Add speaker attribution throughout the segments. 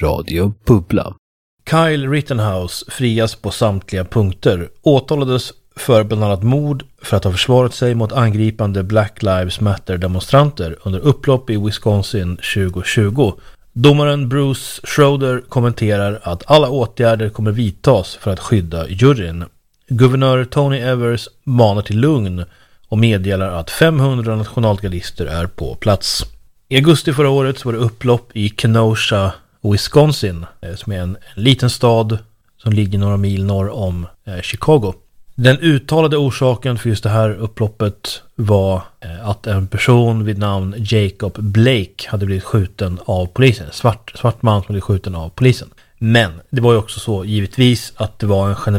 Speaker 1: Radio Bubbla.
Speaker 2: Kyle Rittenhouse frias på samtliga punkter. Åtalades för bland annat mord för att ha försvarat sig mot angripande Black Lives Matter-demonstranter under upplopp i Wisconsin 2020. Domaren Bruce Schroeder kommenterar att alla åtgärder kommer vidtas för att skydda juryn. Guvernör Tony Evers manar till lugn och meddelar att 500 nationalgardister är på plats. I augusti förra året så var det upplopp i Kenosha, Wisconsin, som är en liten stad som ligger några mil norr om Chicago. Den uttalade orsaken för just det här upploppet var att en person vid namn Jacob Blake hade blivit skjuten av polisen. Svart man som blev skjuten av polisen. Men det var ju också så givetvis att det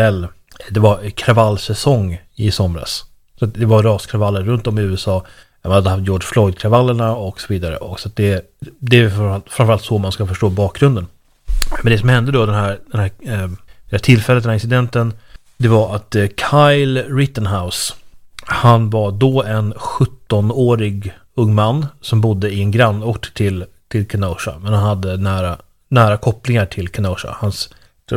Speaker 2: var kravallsäsong i somras. Så det var raskravaller runt om i USA. Man hade haft George Floyd-kravallerna och så vidare. Och så det är framförallt så man ska förstå bakgrunden. Men det som hände då, det här tillfället, den här incidenten, det var att Kyle Rittenhouse, han var då en 17-årig ung man som bodde i en grannort till Kenosha. Men han hade nära kopplingar till Kenosha. Hans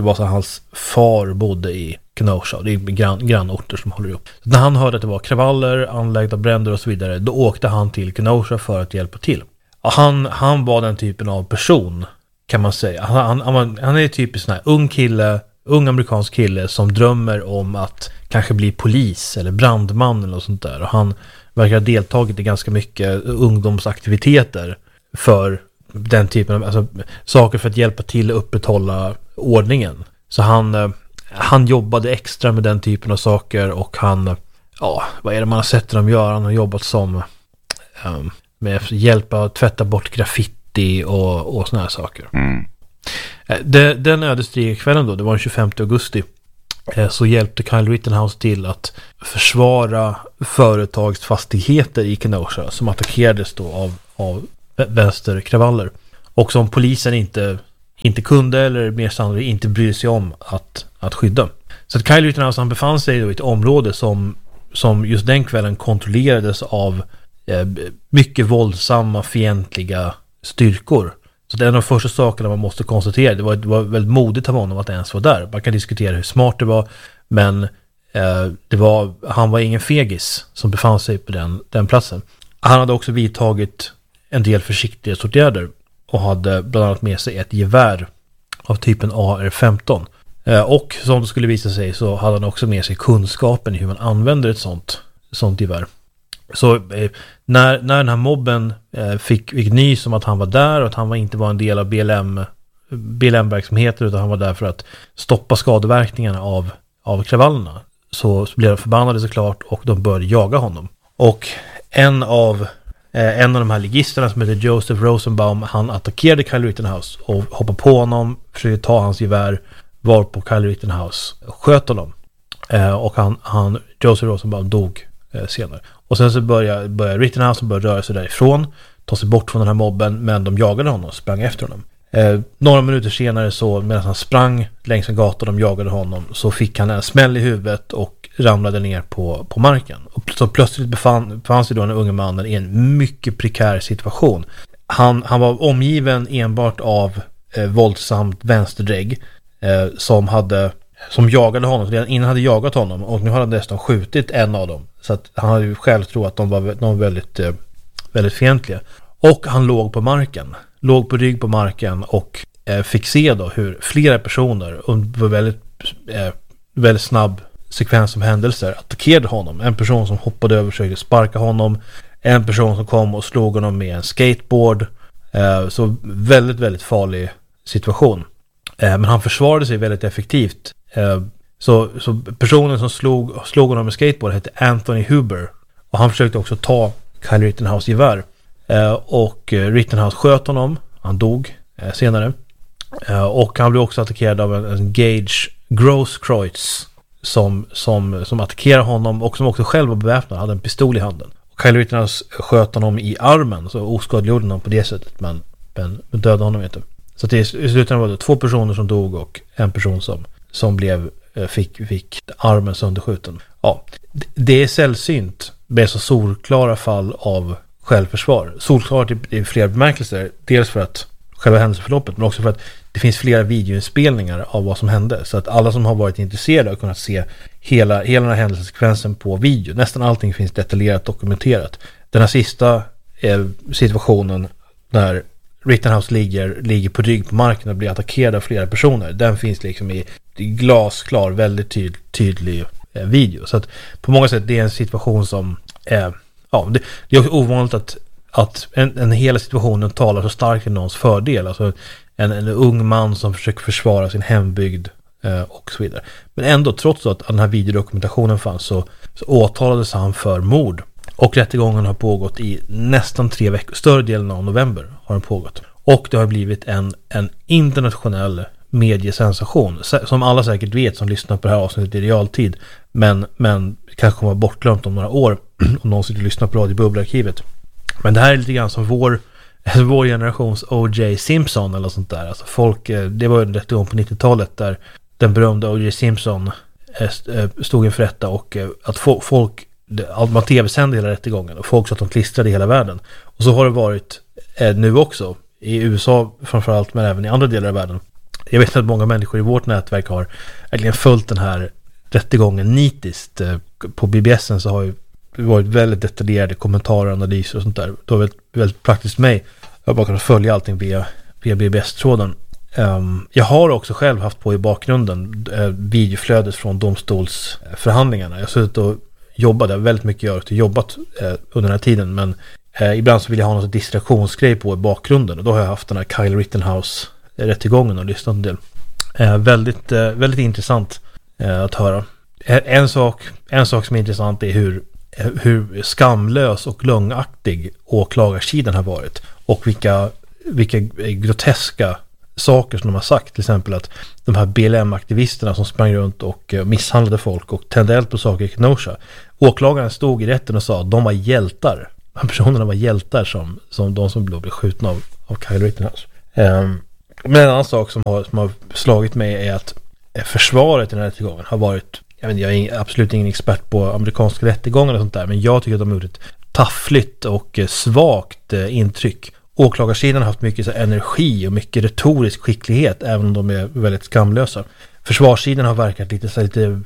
Speaker 2: far bodde i Kenosha. Det är grannorter som håller upp. Så när han hörde att det var kravaller, anlagda bränder och så vidare, då åkte han till Kenosha för att hjälpa till. Och han var den typen av person, kan man säga. Han är typiskt sån här ung amerikansk kille som drömmer om att kanske bli polis eller brandman eller något sånt där. Och han verkar ha deltagit i ganska mycket ungdomsaktiviteter för den typen av saker för att hjälpa till att upprätthålla ordningen. Så han jobbade extra med den typen av saker och vad är det man har sett dem göra? Han har jobbat som med hjälp att tvätta bort graffiti och såna här saker. Mm. Den ödesdigra kvällen då, det var den 25 augusti, så hjälpte Kyle Rittenhouse till att försvara företagsfastigheter i Kenosha som attackerades då av vänsterkravaller och som polisen inte kunde eller mer sannolikt inte brydde sig om att skydda. Så att Kyle Rittenhouse, han befann sig då i ett område som just den kvällen kontrollerades av mycket våldsamma fientliga styrkor. Så det är en av de första sakerna man måste konstatera. Det var väldigt modigt av honom att ens vara där. Man kan diskutera hur smart det var, men han var ingen fegis som befann sig på den platsen. Han hade också vidtagit en del försiktighetsåtgärder och hade bland annat med sig ett gevär av typen AR-15. Och som det skulle visa sig så hade han också med sig kunskapen i hur man använder ett sånt gevär. Så när den här mobben fick nys om att han var där och att han inte var en del av BLM-verksamheter utan han var där för att stoppa skadeverkningarna av kravallerna, så blev de förbannade såklart och de började jaga honom. Och en av de här ligisterna som heter Joseph Rosenbaum, han attackerade Kyle Rittenhouse och hoppade på honom, försökte ta hans gevär, varpå Kyle Rittenhouse sköt honom. Och Joseph Rosenbaum dog senare. Och sen så började Rittenhouse röra sig därifrån, ta sig bort från den här mobben, men de jagade honom och sprang efter honom. Några minuter senare så, medan han sprang längs en gata och de jagade honom, så fick han en smäll i huvudet och ramlade ner på marken. Och så plötsligt befann sig då den unge mannen i en mycket prekär situation. Han var omgiven enbart av våldsamt vänsterdrägg som jagade honom. Redan innan hade jagat honom och nu hade han dessutom skjutit en av dem. Så att han hade ju själv trott att de var väldigt, väldigt fientliga. Och han låg på rygg på marken och fick se då hur flera personer under väldigt snabb sekvens av händelser attackerade honom. En person som hoppade över och försökte sparka honom. En person som kom och slog honom med en skateboard. Så väldigt, väldigt farlig situation. Men han försvarade sig väldigt effektivt. Så personen som slog honom med skateboard hette Anthony Huber. Och han försökte också ta Kyle Rittenhouse gevär. Och Rittenhouse sköt honom. Han dog senare. Och han blev också attackerad av en Gage Grosskreutz som attackerade honom och som också själv var beväpnad, hade en pistol i handen. Och Kyle Rittenhouse sköt honom i armen, så oskadliggjorde honom på det sättet, men dödade honom inte. Så att i slutändan var det 2 personer som dog och en person som fick armen sönderskjuten. Ja, det är sällsynt med så solklara fall av självförsvar. Solklart i flera bemärkelser. Dels för att själva händelseförloppet, men också för att det finns flera videoinspelningar av vad som hände, så att alla som har varit intresserade har kunnat se hela den här händelsesekvensen på video. Nästan allting finns detaljerat dokumenterat. Den här sista situationen när Rittenhouse ligger på rygg på marken och blir attackerad av flera personer, den finns liksom i glasklar, väldigt tydlig video. Så att på många sätt det är en situation som det är också ovanligt att en hela situationen talar så starkt i någons fördel. Alltså en ung man som försöker försvara sin hembygd och så vidare. Men ändå, trots att den här videodokumentationen fanns, så åtalades han för mord. Och rättegången har pågått i nästan 3 veckor. Större delen av november har den pågått. Och det har blivit en internationell mediesensation. Som alla säkert vet som lyssnar på det här avsnittet i realtid. Men kanske kommer bortglömt om några år om någon sitter och lyssnar på Radio Bubbla-arkivet. Men det här är lite grann som vår generations O.J. Simpson eller sånt där. Alltså det var en rättegång på 90-talet där den berömda O.J. Simpson stod inför rätta, och att folk man tv-sände hela rättegången och folk satt och klistrade i hela världen. Och så har det varit nu också i USA framförallt, men även i andra delar av världen. Jag vet att många människor i vårt nätverk har verkligen följt den här rättegången nitiskt. På BBS:en så har ju det varit väldigt detaljerade kommentarer och analyser och sånt där. Det var väldigt praktiskt för mig. Jag har bara kunnat följa allting via BBS-tråden. Jag har också själv haft på i bakgrunden videoflödet från domstolsförhandlingarna. Jag har suttit och jobbat, väldigt mycket jag har jobbat under den här tiden, men ibland så vill jag ha någon distraktionsgrej på i bakgrunden, och då har jag haft den här Kyle Rittenhouse-rättegången och lyssnat en del. Väldigt intressant att höra. En sak som är intressant är hur skamlös och lögnaktig åklagarsidan har varit, och vilka groteska saker som de har sagt. Till exempel att de här BLM-aktivisterna som sprang runt och misshandlade folk och tände eld på saker i Kenosha. Åklagaren stod i rätten och sa att de var hjältar. De personerna var hjältar som de som blev skjutna av Kyle Rittenhouse. Men en annan sak som har slagit mig är att försvaret i den här rättegången har varit, jag är absolut ingen expert på amerikanska rättegångar och sånt där, men jag tycker att de har gjort ett taffligt och svagt intryck. Åklagarsidan har haft mycket så energi och mycket retorisk skicklighet, även om de är väldigt skamlösa. Försvarssidan har verkat lite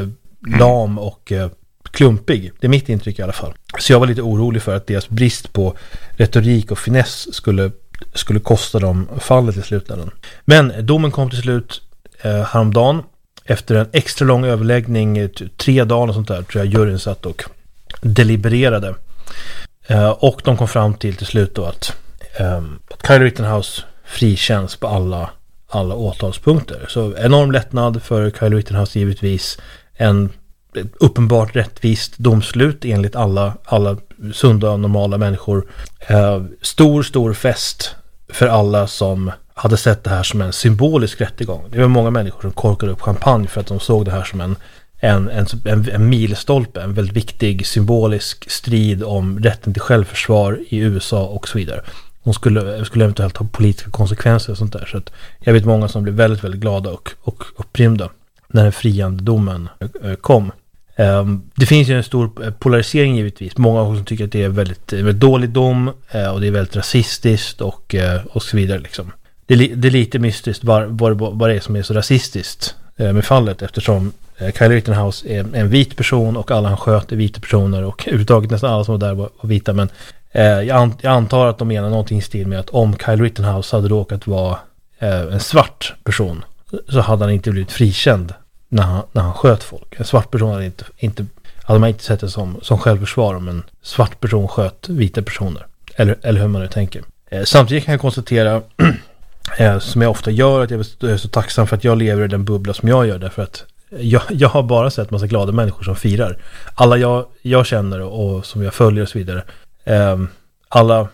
Speaker 2: lam och klumpig. Det är mitt intryck i alla fall. Så jag var lite orolig för att deras brist på retorik och finess skulle kosta dem fallet i slutändan. Men domen kom till slut häromdagen. Efter en extra lång överläggning, 3 dagar och sånt där, tror jag juryn satt och delibererade. Och de kom fram till slut då att Kyle Rittenhouse frikänns på alla åtalspunkter. Så enorm lättnad för Kyle Rittenhouse, givetvis. En uppenbart rättvist domslut enligt alla sunda och normala människor. Stor fest för alla som hade sett det här som en symbolisk rättegång. Det var många människor som korkade upp champagne för att de såg det här som en milstolpe, en väldigt viktig symbolisk strid om rätten till självförsvar i USA och så vidare. De skulle eventuellt ha politiska konsekvenser och sånt där. Så att jag vet många som blev väldigt, väldigt glada och upprymda när den friande domen kom. Det finns ju en stor polarisering givetvis. Många som tycker att det är väldigt dålig dom och det är väldigt rasistiskt och så vidare liksom. Det är lite mystiskt vad det är som är så rasistiskt med fallet, eftersom Kyle Rittenhouse är en vit person och alla han sköt är vita personer, och överhuvudtaget nästan alla som var där var vita. Men jag antar att de menar någonting i stil med att om Kyle Rittenhouse hade råkat vara en svart person, så hade han inte blivit frikänd när han sköt folk. En svart person hade man inte sett det som självförsvar, om en svart person sköt vita personer. Eller hur man nu tänker. Samtidigt kan jag konstatera som jag ofta gör, att jag är så tacksam för att jag lever i den bubbla som jag gör, därför att jag har bara sett massa glada människor som firar. Alla jag känner och som jag följer och så vidare. Alla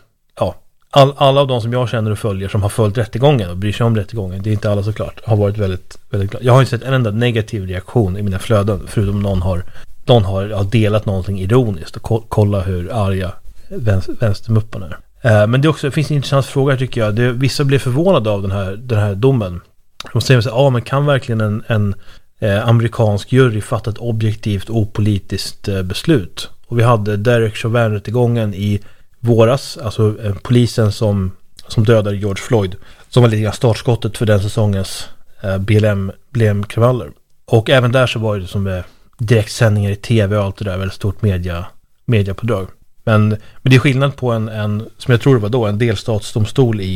Speaker 2: av de som jag känner och följer som har följt rättegången och bryr sig om rättegången, det är inte alla såklart, har varit väldigt, väldigt glada. Jag har inte sett en enda negativ reaktion i mina flöden, förutom någon har delat någonting ironiskt och kolla hur arga vänstermupparna är. Men det finns en intressant fråga, tycker jag. Vissa blir förvånade av den här domen. De säger så här, men kan verkligen en amerikansk jury fatta ett objektivt opolitiskt beslut? Och vi hade Derek Chauvin-rättegången i våras, alltså polisen som som dödade George Floyd, som var lite grann startskottet för den säsongens BLM-kravaller. Och även där så var det som direktsändningar i tv och allt det där, väldigt stort mediapådrag. Men det är skillnad på en som jag tror det var då, en delstatsdomstol i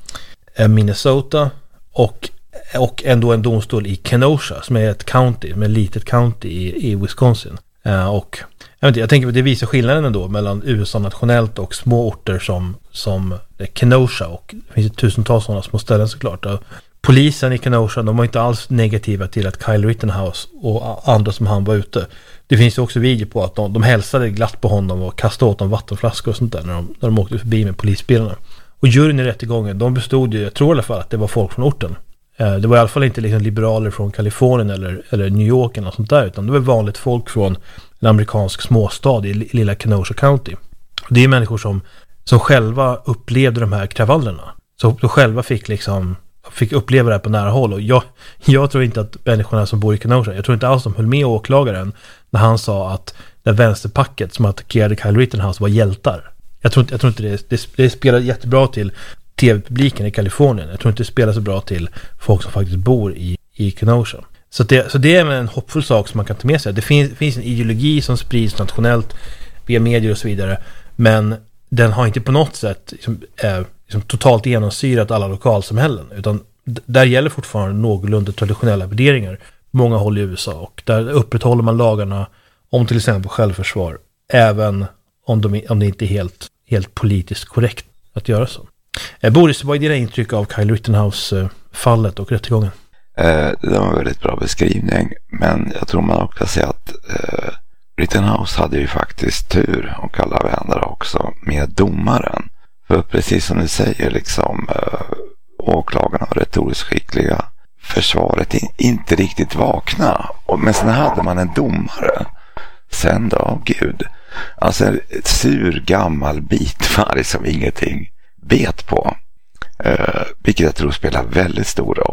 Speaker 2: Minnesota och ändå en domstol i Kenosha som är ett county, med ett litet county i Wisconsin. Och jag tänker att det visar skillnaden ändå mellan USA nationellt och små orter som Kenosha, och det finns tusentals sådana små ställen såklart. Polisen i Kenosha, de var inte alls negativa till att Kyle Rittenhouse och andra som han var ute. Det finns ju också video på att de hälsade glatt på honom och kastade åt dem vattenflaskor och sånt där när de åkte förbi med polisbilarna. Och juryn i rättegången, de bestod ju, jag tror i alla fall att det var folk från orten. Det var i alla fall inte liksom liberaler från Kalifornien eller New York eller sånt där, utan det var vanligt folk från en amerikansk småstad i lilla Kenosha County. Och det är människor som själva upplevde de här kravallerna. Så de själva fick uppleva det här på nära håll. Och jag tror inte att människorna som bor i Kenosha, jag tror inte alls de höll med åklagaren när han sa att det vänsterpacket som attackerade Kyle Rittenhouse var hjältar. Jag tror inte det spelar jättebra till tv-publiken i Kalifornien. Jag tror inte det spelar så bra till folk som faktiskt bor i Kenosha. Så det är en hoppfull sak som man kan ta med sig. Det finns en ideologi som sprids nationellt via medier och så vidare, men den har inte på något sätt totalt genomsyrat alla lokalsamhällen, utan där gäller fortfarande någorlunda traditionella värderingar på många håll i USA, och där upprätthåller man lagarna om till exempel självförsvar, även om det inte är helt politiskt korrekt att göra så. Boris, vad är dina intryck av Kyle Rittenhouse-fallet och rättegången?
Speaker 1: Det var en väldigt bra beskrivning, men jag tror man också kan säga att Rittenhouse hade ju faktiskt tur, och alla vänner också, med domaren. För precis som du säger, åklagarna var retoriskt skickliga, försvaret inte riktigt vakna, men sen hade man en domare, sen då, gud, alltså ett sur gammal bitvarg som ingenting vet på, vilket jag tror spelar väldigt stor roll.